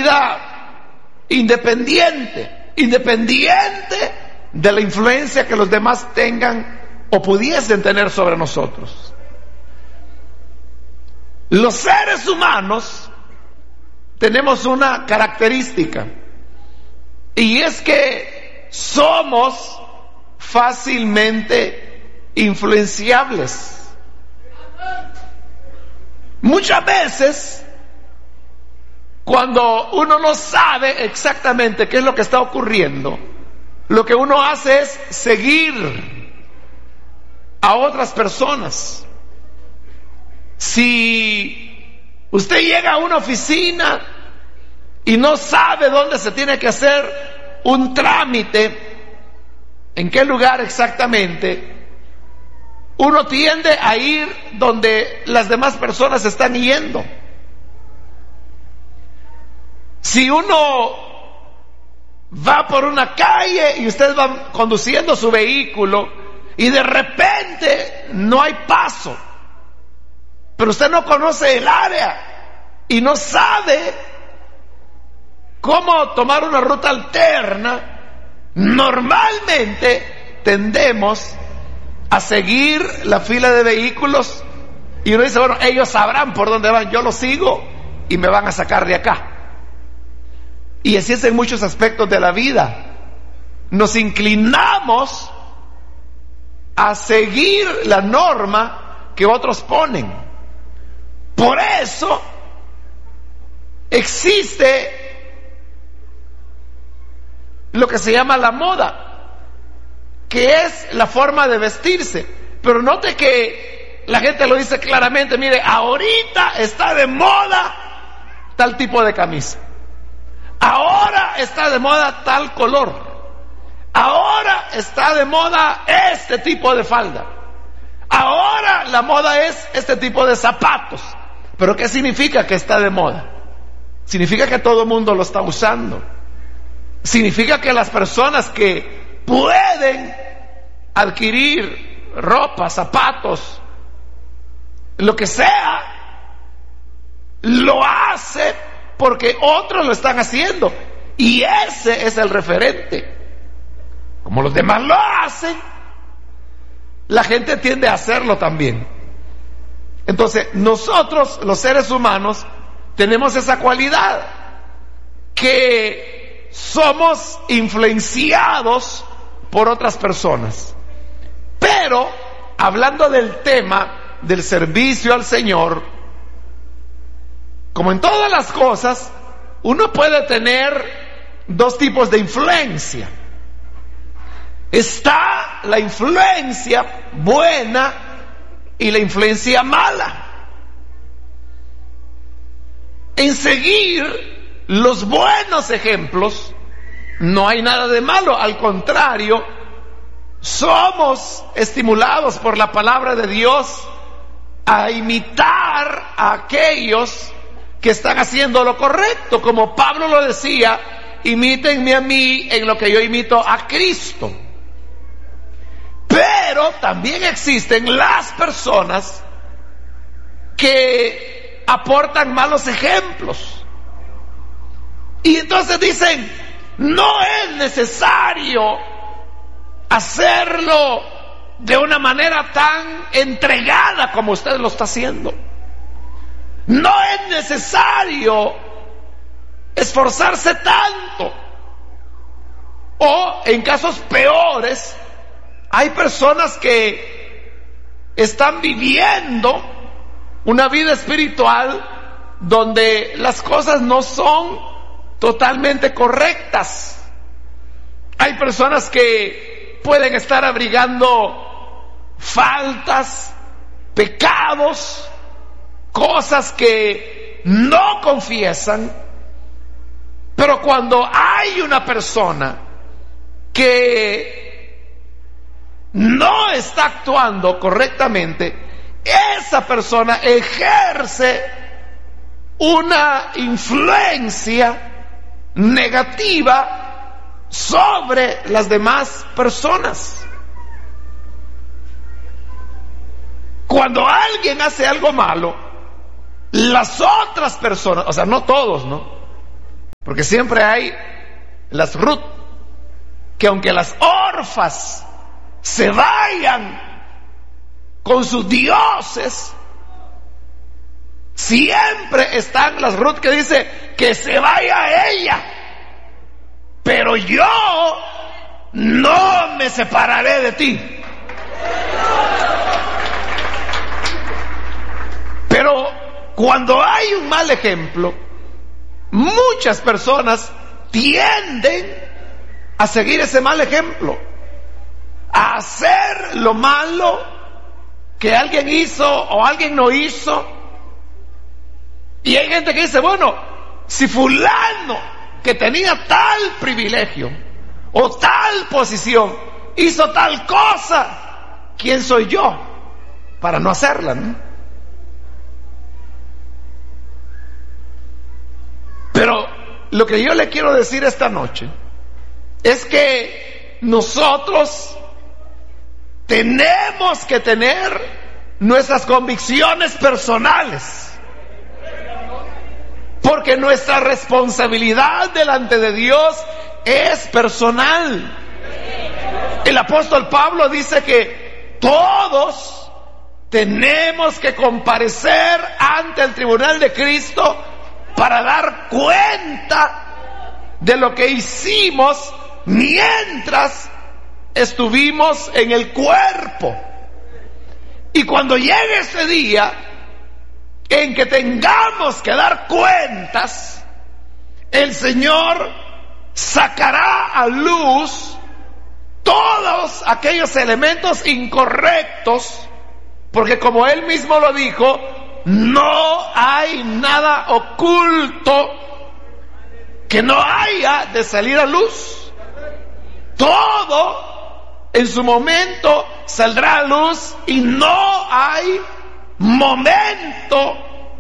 vida independiente de la influencia que los demás tengan o pudiesen tener sobre nosotros. Los seres humanos tenemos una característica, y es que somos fácilmente influenciables. Muchas veces, cuando uno no sabe exactamente qué es lo que está ocurriendo, lo que uno hace es seguir a otras personas. Si usted llega a una oficina y no sabe dónde se tiene que hacer un trámite, en qué lugar exactamente, uno tiende a ir donde las demás personas están yendo. Si uno va por una calle y usted va conduciendo su vehículo y de repente no hay paso, pero usted no conoce el área y no sabe cómo tomar una ruta alterna, normalmente tendemos a seguir la fila de vehículos y uno dice, bueno, ellos sabrán por dónde van, yo los sigo y me van a sacar de acá. Y así es en muchos aspectos de la vida. Nos inclinamos a seguir la norma que otros ponen. Por eso existe lo que se llama la moda, que es la forma de vestirse. Pero note que la gente lo dice claramente, mire, ahorita está de moda tal tipo de camisa, ahora está de moda tal color, ahora está de moda este tipo de falda, ahora la moda es este tipo de zapatos. ¿Pero qué significa que está de moda? Significa que todo el mundo lo está usando. Significa que las personas que pueden adquirir ropa, zapatos, lo que sea, lo hace porque otros lo están haciendo, y ese es el referente. Como los demás lo hacen, la gente tiende a hacerlo también. Entonces nosotros, los seres humanos, tenemos esa cualidad, que somos influenciados por otras personas. Pero hablando del tema del servicio al Señor, como en todas las cosas, uno puede tener dos tipos de influencia. Está la influencia buena y la influencia mala. En seguir los buenos ejemplos no hay nada de malo, al contrario, somos estimulados por la palabra de Dios a imitar a aquellos que están haciendo lo correcto, como Pablo lo decía, imítenme a mí en lo que yo imito a Cristo. Pero también existen las personas que aportan malos ejemplos, y entonces dicen, no es necesario hacerlo de una manera tan entregada como usted lo está haciendo. No es necesario esforzarse tanto. O en casos peores, hay personas que están viviendo una vida espiritual donde las cosas no son totalmente correctas. Hay personas que pueden estar abrigando faltas, pecados, cosas que no confiesan, pero cuando hay una persona que no está actuando correctamente, esa persona ejerce una influencia negativa sobre las demás personas. Cuando alguien hace algo malo, las otras personas, o sea, no todos, ¿no? Porque siempre hay las Ruth, que aunque las orfas se vayan con sus dioses, siempre están las Ruth que dice que se vaya ella, pero yo no me separaré de ti. Pero cuando hay un mal ejemplo, muchas personas tienden a seguir ese mal ejemplo, a hacer lo malo que alguien hizo o alguien no hizo. Y hay gente que dice, bueno, si fulano que tenía tal privilegio o tal posición hizo tal cosa, ¿quién soy yo para no hacerla, no? Pero lo que yo le quiero decir esta noche es que nosotros tenemos que tener nuestras convicciones personales, porque nuestra responsabilidad delante de Dios es personal. El apóstol Pablo dice que todos tenemos que comparecer ante el tribunal de Cristo para dar cuenta de lo que hicimos mientras estuvimos en el cuerpo. Y cuando llegue ese día en que tengamos que dar cuentas, el Señor sacará a luz todos aquellos elementos incorrectos, porque como Él mismo lo dijo, no hay nada oculto que no haya de salir a luz. Todo en su momento saldrá a luz y no hay momento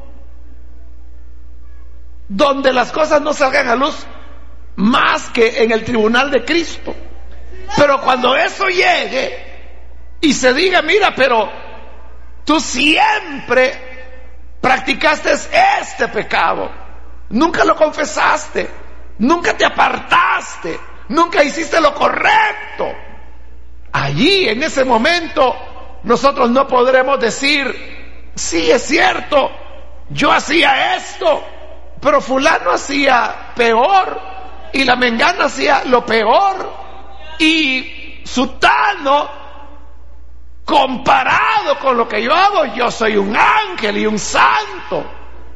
donde las cosas no salgan a luz más que en el tribunal de Cristo. Pero cuando eso llegue y se diga, mira, pero tú siempre practicaste este pecado, nunca lo confesaste, nunca te apartaste, nunca hiciste lo correcto, allí en ese momento nosotros no podremos decir, sí, es cierto, yo hacía esto, pero fulano hacía peor y la mengana hacía lo peor y sutano, comparado con lo que yo hago, yo soy un ángel y un santo.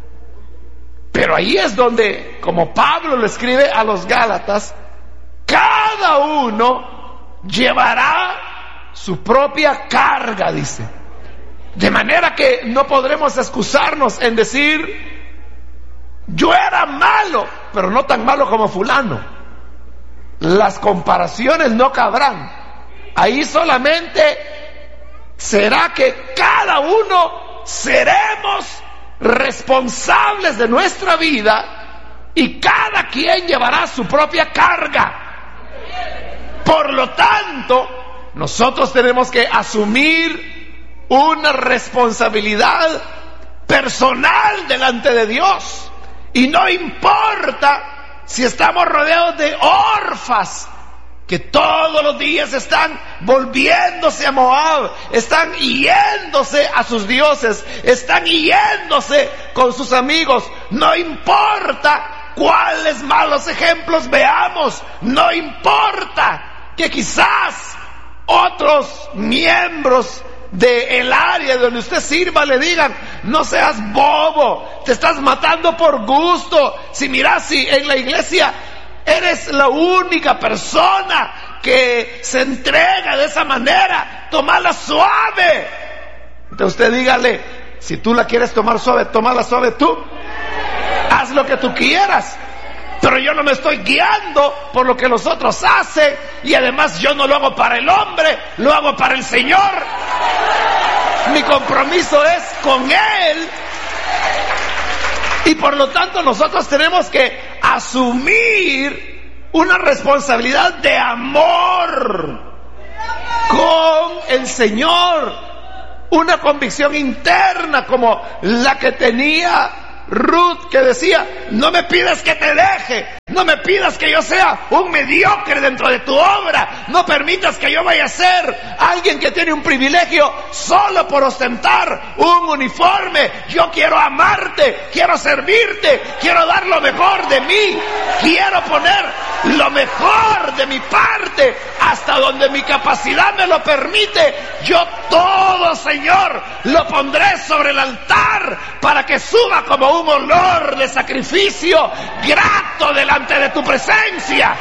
Pero ahí es donde, como Pablo lo escribe a los Gálatas, cada uno llevará su propia carga, dice. De manera que no podremos excusarnos en decir, yo era malo, pero no tan malo como fulano. Las comparaciones no cabrán. Ahí solamente será que cada uno seremos responsables de nuestra vida y cada quien llevará su propia carga. Por lo tanto, nosotros tenemos que asumir una responsabilidad personal delante de Dios. Y no importa si estamos rodeados de orfas que todos los días están volviéndose a Moab, están yéndose a sus dioses, están yéndose con sus amigos. No importa cuáles malos ejemplos veamos, no importa que quizás otros miembros del área donde usted sirva le digan, no seas bobo, te estás matando por gusto. Si miras, si en la iglesia eres la única persona que se entrega de esa manera, tómala suave. Entonces usted dígale, si tú la quieres tomar suave, tómala suave tú. Haz lo que tú quieras. Pero yo no me estoy guiando por lo que los otros hacen, y además yo no lo hago para el hombre, lo hago para el Señor. Mi compromiso es con Él. Y por lo tanto nosotros tenemos que asumir una responsabilidad de amor con el Señor, una convicción interna como la que tenía Ruth, que decía: no me pidas que te deje, no me pidas que yo sea un mediocre dentro de tu obra, no permitas que yo vaya a ser alguien que tiene un privilegio solo por ostentar un uniforme. Yo quiero amarte, quiero servirte, quiero dar lo mejor de mí, quiero poner lo mejor de mi parte hasta donde mi capacidad me lo permite. Yo todo, Señor, lo pondré sobre el altar para que suba como un olor de sacrificio grato delante de tu presencia.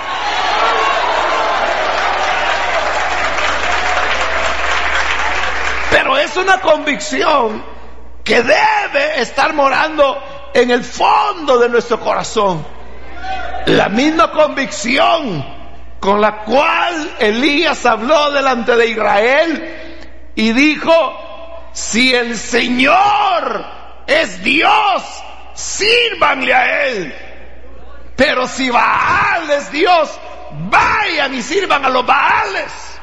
Pero es una convicción que debe estar morando en el fondo de nuestro corazón. La misma convicción con la cual Elías habló delante de Israel y dijo: si el Señor es Dios, sírvanle a Él. Pero si Baal es Dios, vayan y sirvan a los Baales.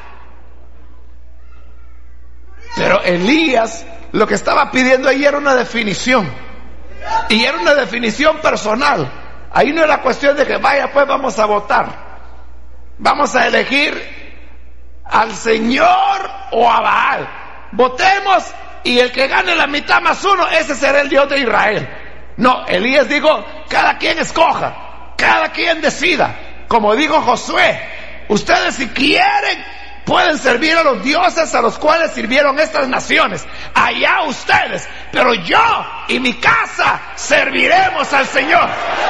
Pero Elías lo que estaba pidiendo ahí era una definición. Y era una definición personal. Ahí no era cuestión de que vaya, pues vamos a votar. Vamos a elegir al Señor o a Baal. Votemos y el que gane la mitad más uno, ese será el Dios de Israel. No, Elías dijo: cada quien escoja, cada quien decida. Como dijo Josué: ustedes si quieren pueden servir a los dioses a los cuales sirvieron estas naciones. Allá ustedes, pero yo y mi casa serviremos al Señor.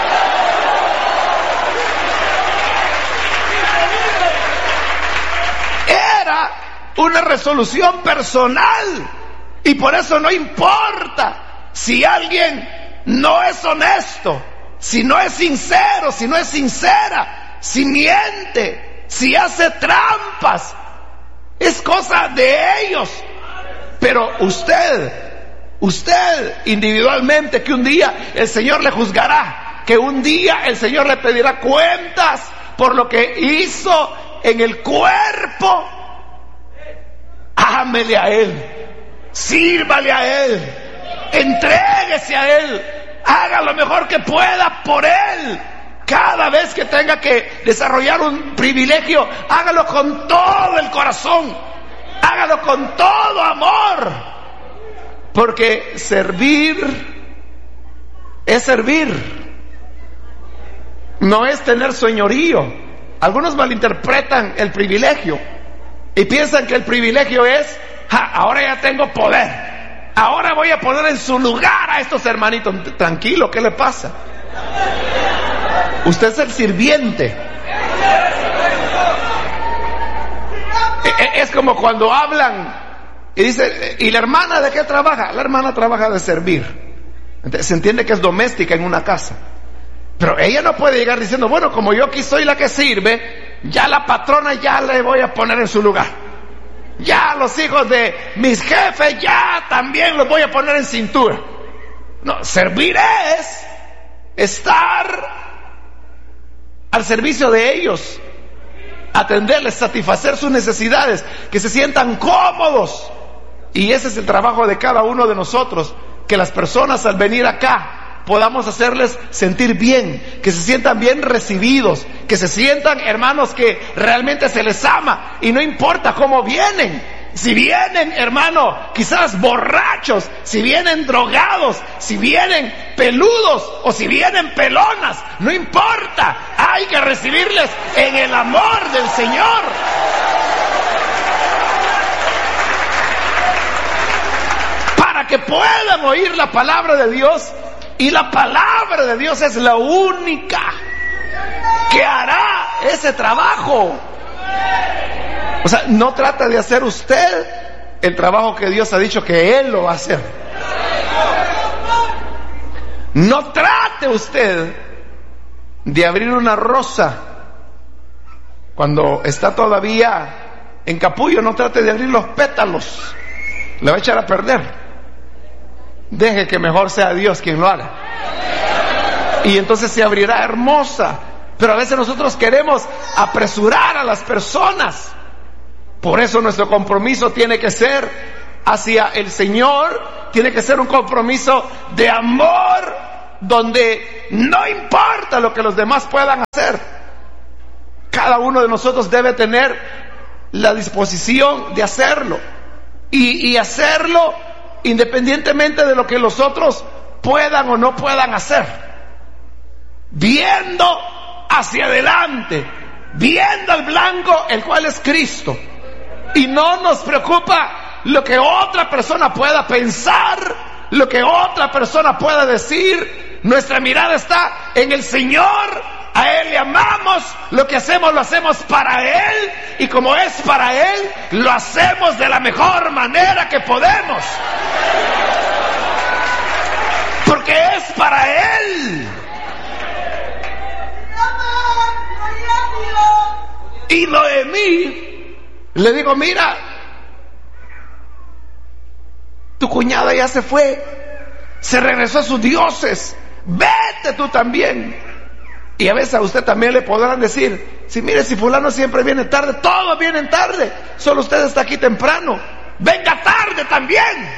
Era una resolución personal, y por eso no importa si alguien no es honesto, si no es sincero, si no es sincera, si miente, si hace trampas. Es cosa de ellos. Pero usted individualmente, que un día el Señor le juzgará, que un día el Señor le pedirá cuentas por lo que hizo en el cuerpo. Ámele a Él, sírvale a Él, entréguese a Él, haga lo mejor que pueda por Él. Cada vez que tenga que desarrollar un privilegio, hágalo con todo el corazón, hágalo con todo amor, porque servir es servir, no es tener señorío. Algunos malinterpretan el privilegio y piensan que el privilegio es: ahora ya tengo poder, ahora voy a poner en su lugar a estos hermanitos. Tranquilo, ¿qué le pasa? Usted es el sirviente. Es como cuando hablan y dice: ¿y la hermana de qué trabaja? La hermana trabaja de servir. Entonces, se entiende que es doméstica en una casa. Pero ella no puede llegar diciendo: bueno, como yo aquí soy la que sirve, ya la patrona ya le voy a poner en su lugar. Ya los hijos de mis jefes ya también los voy a poner en cintura. No, servir es estar al servicio de ellos, atenderles, satisfacer sus necesidades, que se sientan cómodos. Y ese es el trabajo de cada uno de nosotros, que las personas al venir acá podamos hacerles sentir bien, que se sientan bien recibidos, que se sientan, hermanos, que realmente se les ama, y no importa cómo vienen. Si vienen, hermano, quizás borrachos, si vienen drogados, si vienen peludos o si vienen pelonas, no importa, hay que recibirles en el amor del Señor. Para que puedan oír la palabra de Dios, y la palabra de Dios es la única que hará ese trabajo. O sea, no trata de hacer usted el trabajo que Dios ha dicho que Él lo va a hacer. No trate usted de abrir una rosa cuando está todavía en capullo. No trate de abrir los pétalos, le va a echar a perder. Deje que mejor sea Dios quien lo haga, y entonces se abrirá hermosa. Pero a veces nosotros queremos apresurar a las personas. Por eso nuestro compromiso tiene que ser hacia el Señor, tiene que ser un compromiso de amor donde no importa lo que los demás puedan hacer. Cada uno de nosotros debe tener la disposición de hacerlo y hacerlo independientemente de lo que los otros puedan o no puedan hacer, viendo hacia adelante, viendo al blanco, el cual es Cristo, y no nos preocupa lo que otra persona pueda pensar, lo que otra persona pueda decir. Nuestra mirada está en el Señor, a Él le amamos, lo que hacemos lo hacemos para Él, y como es para Él, lo hacemos de la mejor manera que podemos, porque es para Él. Y Noemí le digo, mira, tu cuñada ya se fue, se regresó a sus dioses, vete tú también. Y a veces a usted también le podrán decir, si mire, si fulano siempre viene tarde, todos vienen tarde, solo usted está aquí temprano, venga tarde también.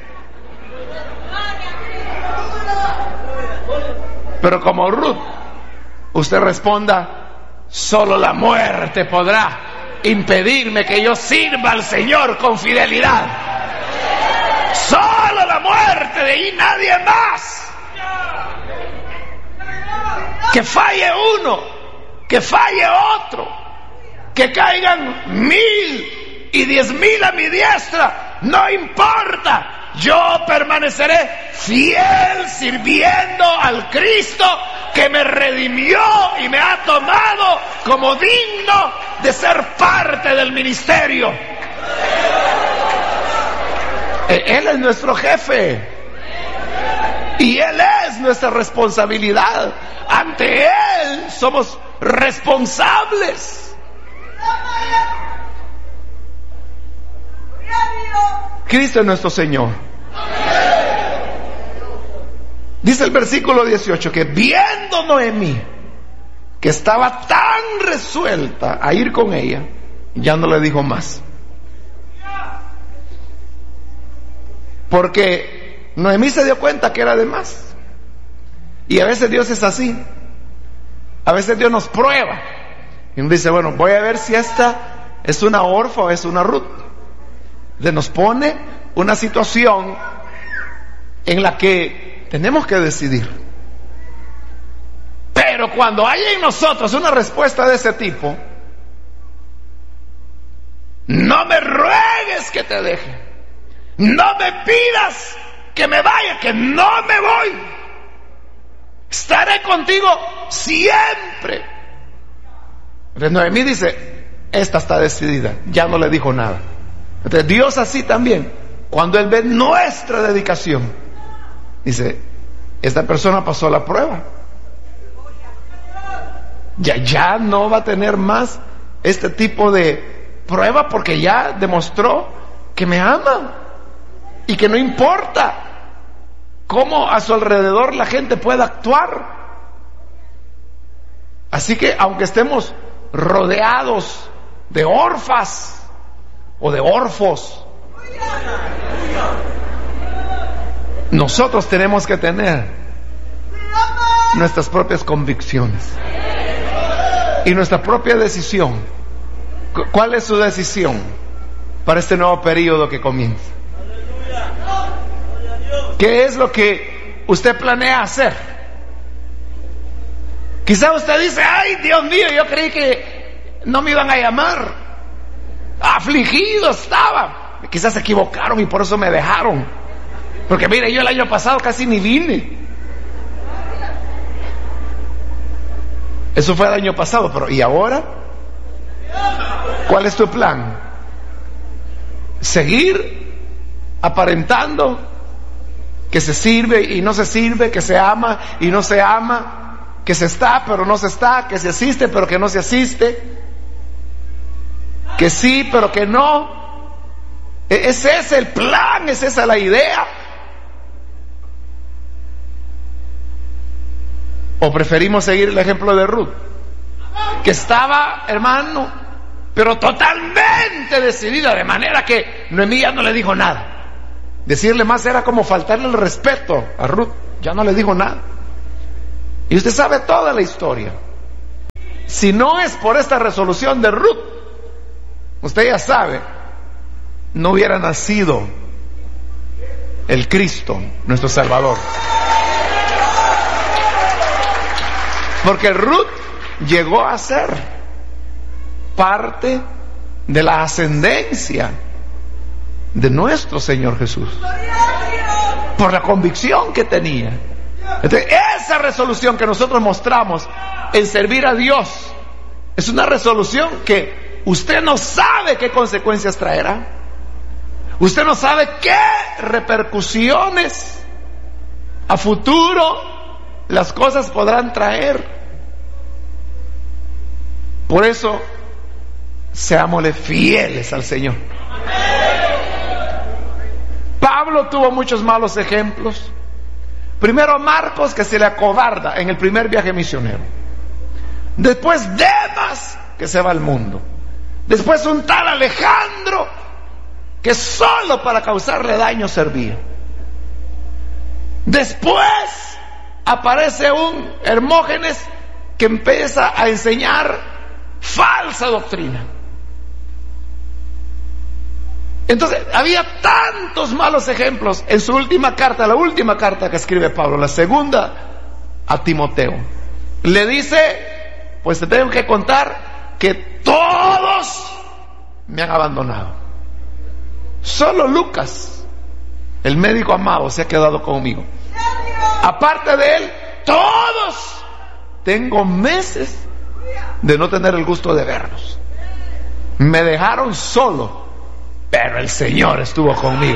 Pero como Ruth, usted responda, solo la muerte podrá impedirme que yo sirva al Señor con fidelidad. Solo la muerte, de ahí nadie más. Que falle uno, que falle otro, que caigan 1000 y 10,000 a mi diestra, no importa. Yo permaneceré fiel sirviendo al Cristo que me redimió y me ha tomado como digno de ser parte del ministerio. Él es nuestro jefe y Él es nuestra responsabilidad. Ante Él somos responsables. Cristo es nuestro Señor. Dice el versículo 18 que viendo Noemí que estaba tan resuelta a ir con ella, ya no le dijo más. Porque Noemí se dio cuenta que era de más. Y a veces Dios es así. A veces Dios nos prueba y nos dice, bueno, voy a ver si esta es una Orfa o es una Ruth. Nos pone una situación en la que tenemos que decidir. Pero cuando hay en nosotros una respuesta de ese tipo, no me ruegues que te deje, no me pidas que me vaya, que no me voy, estaré contigo siempre. Entonces Noemí dice, esta está decidida, ya no le dijo nada. Entonces Dios así también, cuando Él ve nuestra dedicación, dice, esta persona pasó la prueba, ya no va a tener más este tipo de prueba, porque ya demostró que me ama y que no importa cómo a su alrededor la gente pueda actuar. Así que aunque estemos rodeados de orfas o de orfos, nosotros tenemos que tener nuestras propias convicciones y nuestra propia decisión. ¿Cuál es su decisión para este nuevo periodo que comienza? ¿Qué es lo que usted planea hacer? Quizá usted dice, ay, Dios mío, yo creí que no me iban a llamar, afligido estaba. Quizás se equivocaron y por eso me dejaron, porque mire, yo el año pasado casi ni vine. Eso fue el año pasado, pero ¿y ahora? ¿Cuál es tu plan? ¿Seguir aparentando que se sirve y no se sirve, que se ama y no se ama, que se está pero no se está, que se asiste pero que no se asiste, que sí pero que no? ¿Ese es el plan? ¿Es esa la idea? ¿O preferimos seguir el ejemplo de Ruth, que estaba, hermano, pero totalmente decidida, de manera que Noemí ya no le dijo nada? Decirle más era como faltarle el respeto a Ruth, ya no le dijo nada. Y usted sabe toda la historia. Si no es por esta resolución de Ruth, usted ya sabe, no hubiera nacido el Cristo, nuestro Salvador. Porque Ruth llegó a ser parte de la ascendencia de nuestro Señor Jesús, por la convicción que tenía. Entonces, esa resolución que nosotros mostramos en servir a Dios es una resolución que usted no sabe qué consecuencias traerá. Usted no sabe qué repercusiones a futuro las cosas podrán traer. Por eso, seámosle fieles al Señor. Pablo tuvo muchos malos ejemplos. Primero Marcos, que se le acobarda en el primer viaje misionero. Después Demas, que se va al mundo. Después un tal Alejandro, que solo para causarle daño servía. Después aparece un Hermógenes que empieza a enseñar falsa doctrina. Entonces había tantos malos ejemplos en su última carta, la última carta que escribe Pablo, la segunda a Timoteo. Le dice, pues te tengo que contar que todos me han abandonado. Solo Lucas, el médico amado, se ha quedado conmigo. Aparte de él, todos tengo meses de no tener el gusto de verlos. Me dejaron solo, pero el Señor estuvo conmigo.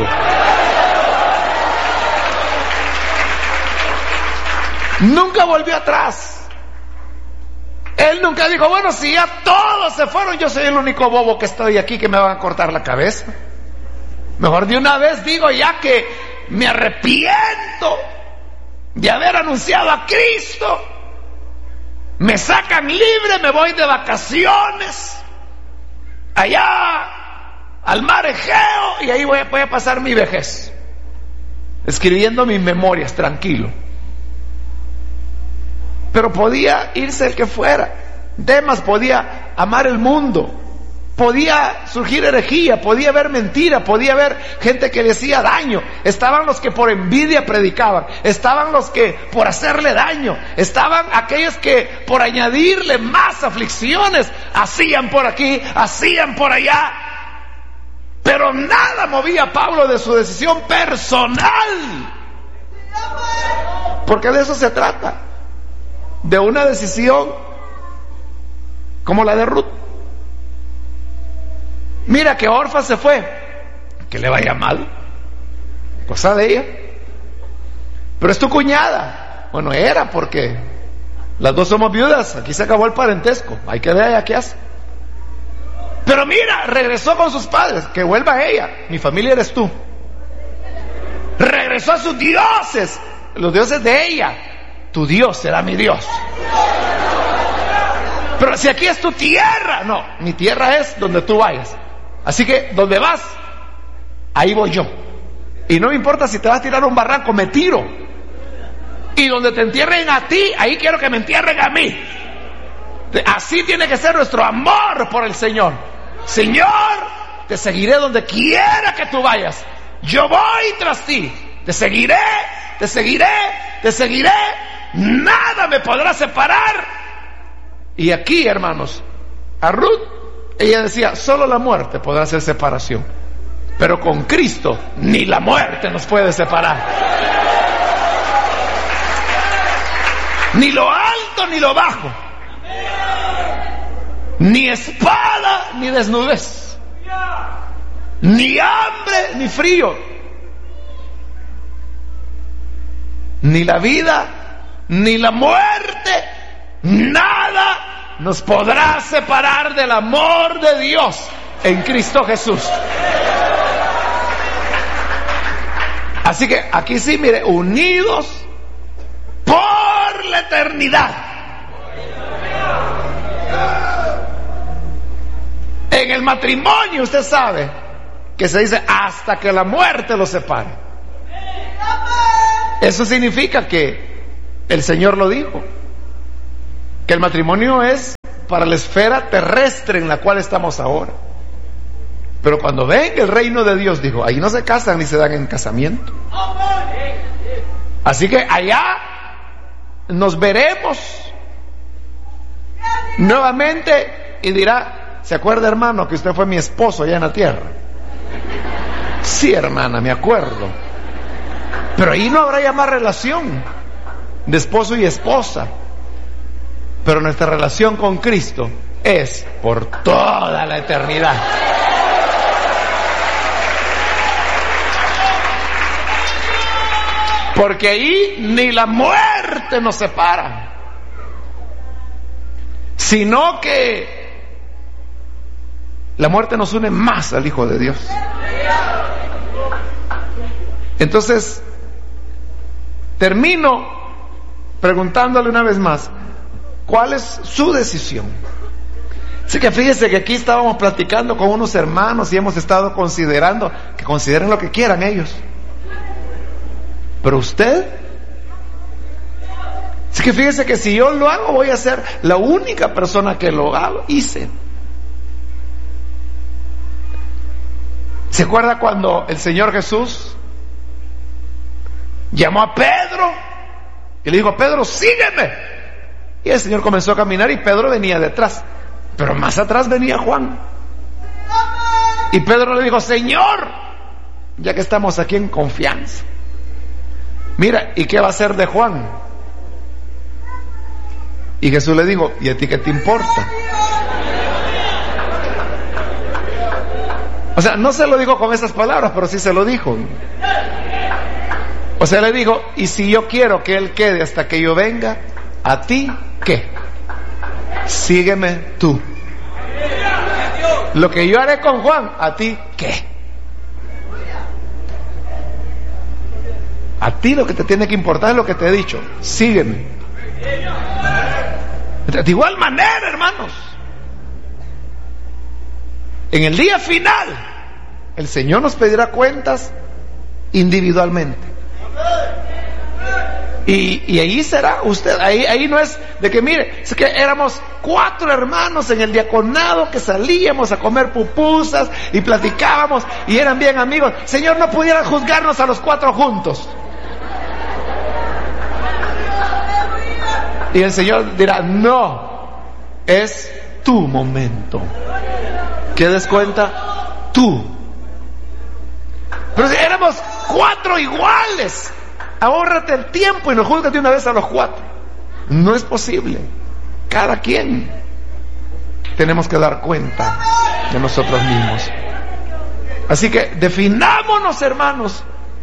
Nunca volvió atrás. Él nunca dijo, bueno, si ya todos se fueron, yo soy el único bobo que estoy aquí, que me van a cortar la cabeza. Mejor de una vez digo, ya que me arrepiento de haber anunciado a Cristo, me sacan libre, me voy de vacaciones allá al mar Egeo, y ahí voy a pasar mi vejez escribiendo mis memorias, tranquilo. Pero podía irse el que fuera. Demas podía amar el mundo, podía surgir herejía, podía haber mentira, podía haber gente que le hacía daño. Estaban los que por envidia predicaban, estaban los que por hacerle daño, estaban aquellos que por añadirle más aflicciones hacían por aquí, hacían por allá. Pero nada movía a Pablo de su decisión personal, porque de eso se trata, de una decisión como la de Ruth. Mira que Orfa se fue, que le vaya mal, cosa de ella. Pero es tu cuñada. Bueno, era, porque las dos somos viudas, aquí se acabó el parentesco, hay que ver ella qué hace. Pero mira, regresó con sus padres, que vuelva ella, mi familia eres tú. Regresó a sus dioses, los dioses de ella. Tu Dios será mi Dios. Pero si aquí es tu tierra, no, mi tierra es donde tú vayas. Así que donde vas, ahí voy yo. Y no me importa si te vas a tirar a un barranco, me tiro. Y donde te entierren a ti, ahí quiero que me entierren a mí. Así tiene que ser nuestro amor por el Señor. Señor, te seguiré donde quiera que tú vayas. Yo voy tras ti. Te seguiré, te seguiré, te seguiré. Nada me podrá separar. Y aquí, hermanos, a Ruth, ella decía, solo la muerte podrá hacer separación, pero con Cristo ni la muerte nos puede separar. Ni lo alto ni lo bajo, ni espada ni desnudez, ni hambre ni frío, ni la vida ni la muerte, nada nos podrá separar del amor de Dios en Cristo Jesús. Así que aquí sí, mire, unidos por la eternidad. En el matrimonio usted sabe que se dice hasta que la muerte los separe. Eso significa que el Señor lo dijo, que el matrimonio es para la esfera terrestre en la cual estamos ahora. Pero cuando venga el reino de Dios, dijo, ahí no se casan ni se dan en casamiento. Así que allá nos veremos nuevamente y dirá, ¿se acuerda, hermano, que usted fue mi esposo allá en la tierra? Sí, hermana, me acuerdo. Pero ahí no habrá ya más relación de esposo y esposa. Pero nuestra relación con Cristo es por toda la eternidad. Porque ahí ni la muerte nos separa, sino que la muerte nos une más al Hijo de Dios. Entonces, termino preguntándole una vez más, ¿cuál es su decisión? Así que fíjese que aquí estábamos platicando con unos hermanos y hemos estado considerando, que consideren lo que quieran ellos. Pero usted, así que fíjese que si yo lo hago, voy a ser la única persona que lo hice. ¿Se acuerda cuando el Señor Jesús llamó a Pedro y le dijo, Pedro, sígueme? Y el Señor comenzó a caminar y Pedro venía detrás, pero más atrás venía Juan. Y Pedro le dijo, Señor, ya que estamos aquí en confianza, mira, ¿y qué va a hacer de Juan? Y Jesús le dijo, ¿y a ti qué te importa? O sea, no se lo dijo con esas palabras, pero sí se lo dijo. O sea, le dijo, y si yo quiero que él quede hasta que yo venga, ¿a ti qué? Sígueme tú. Lo que yo haré con Juan, ¿a ti qué? A ti lo que te tiene que importar es lo que te he dicho, sígueme. De igual manera, hermanos, en el día final el Señor nos pedirá cuentas individualmente. Y ahí será usted, ahí no es de que mire, es que éramos 4 hermanos en el diaconado que salíamos a comer pupusas y platicábamos y eran bien amigos. Señor, no pudiera juzgarnos a los 4 juntos. Y el Señor dirá, no, es tu momento. ¿Qué des cuenta? Tú. Pero si éramos 4 iguales, ahórrate el tiempo y no juzgas de una vez a los 4. No es posible. Cada quien tenemos que dar cuenta de nosotros mismos. Así que definámonos, hermanos.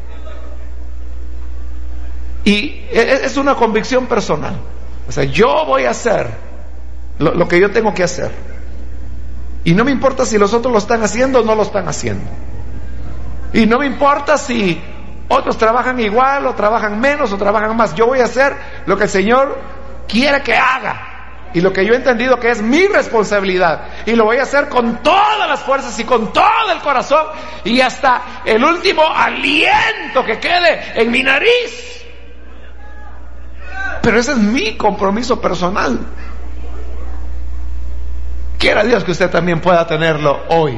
Y es una convicción personal. O sea, yo voy a hacer lo que yo tengo que hacer. Y no me importa si los otros lo están haciendo o no lo están haciendo. Y no me importa si otros trabajan igual o trabajan menos o trabajan más. Yo voy a hacer lo que el Señor quiere que haga y lo que yo he entendido que es mi responsabilidad, y lo voy a hacer con todas las fuerzas y con todo el corazón y hasta el último aliento que quede en mi nariz. Pero ese es mi compromiso personal. Quiera Dios que usted también pueda tenerlo hoy.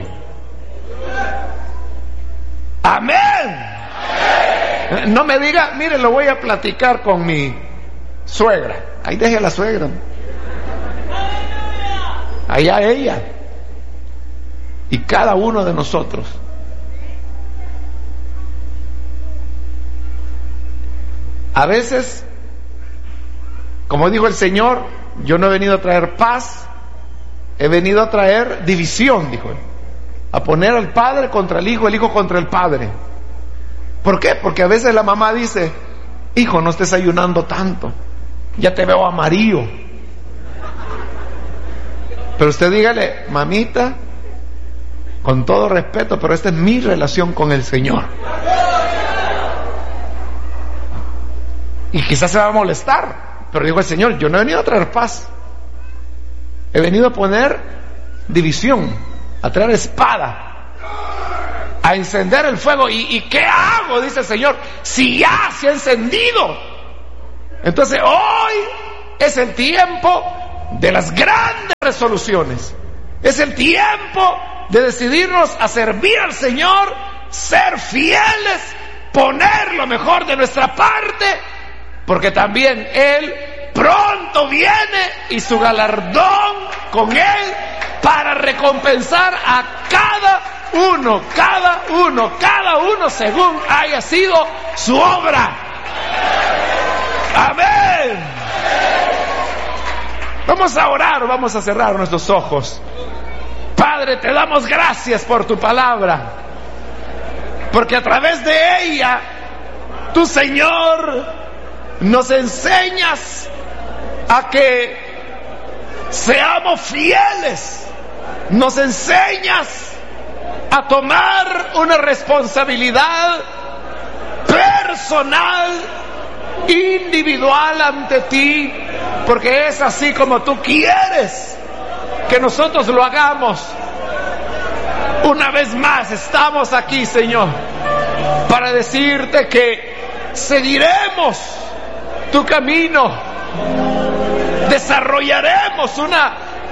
Amén. No me diga, mire, lo voy a platicar con mi suegra. Ahí deje a la suegra. Allá ella. Y cada uno de nosotros. A veces, como dijo el Señor, yo no he venido a traer paz, he venido a traer división, dijo él. A poner al padre contra el hijo contra el padre. ¿Por qué? Porque a veces la mamá dice, hijo, no estés ayunando tanto, ya te veo amarillo. Pero usted dígale, mamita, con todo respeto, pero esta es mi relación con el Señor. Y quizás se va a molestar, pero dijo el Señor, yo no he venido a traer paz, he venido a poner división, a traer espada, a encender el fuego. ¿Y qué hago? Dice el Señor, si ya se ha encendido. Entonces hoy es el tiempo de las grandes resoluciones. Es el tiempo de decidirnos a servir al Señor, ser fieles, poner lo mejor de nuestra parte, porque también Él pronto viene y su galardón con Él para recompensar a cada uno según haya sido su obra. Amén. Vamos a orar, vamos a cerrar nuestros ojos. Padre, te damos gracias por tu palabra, porque a través de ella, tú, Señor, nos enseñas a que seamos fieles, nos enseñas a tomar una responsabilidad personal, individual ante ti, porque es así como tú quieres que nosotros lo hagamos. Una vez más estamos aquí, Señor, para decirte que seguiremos tu camino, desarrollaremos una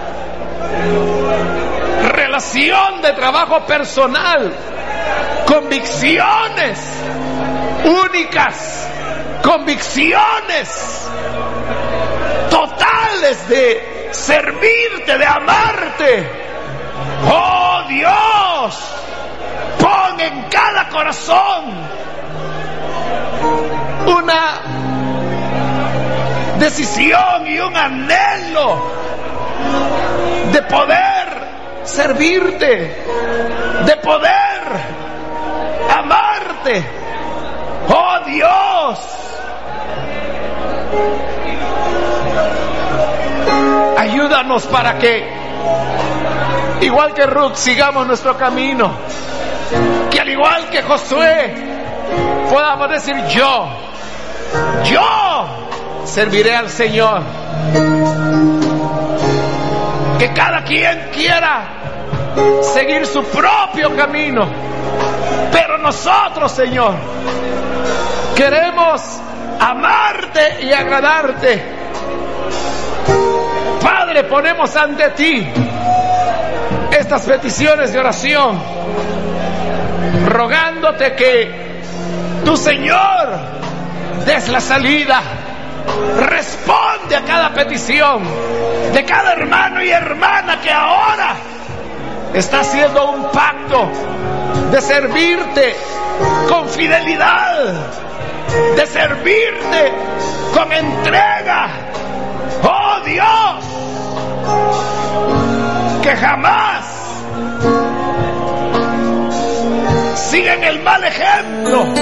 relación de trabajo personal, convicciones únicas, convicciones totales de servirte, de amarte. Oh Dios, pon en cada corazón una decisión y un anhelo de poder servirte, de poder amarte. Oh Dios, ayúdanos para que, igual que Ruth, sigamos nuestro camino, que al igual que Josué podamos decir: yo serviré al Señor. Que cada quien quiera seguir su propio camino, pero nosotros, Señor, queremos amarte y agradarte. Padre, ponemos ante ti estas peticiones de oración, rogándote que tu Señor des la salida. Responde a cada petición de cada hermano y hermana que ahora está haciendo un pacto de servirte con fidelidad, de servirte con entrega. Oh Dios, que jamás sigan el mal ejemplo